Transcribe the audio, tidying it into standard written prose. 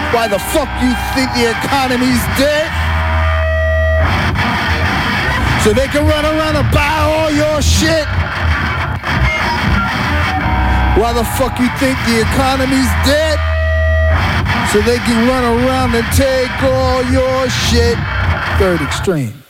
Why the fuck you think the economy's dead? So they can run around and buy all your shit? Why the fuck you think the economy's dead? So they can run around and take all your shit. Third Extreme.